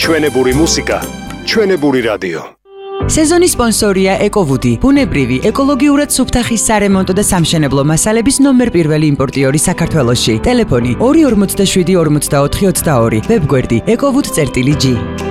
ჩვენებური მუსიკა, ჩვენებური რადიო. სეზონის სპონსორია ეკოვუდი, ბუნებრივი, ეკოლოგიურად სუფთა ხის სარემონტო და სამშენებლო მასალების ნომერ პირველი იმპორტიორი საქართველოში. ტელეფონი 247 44 22, ვებგვერდი ecowood.gr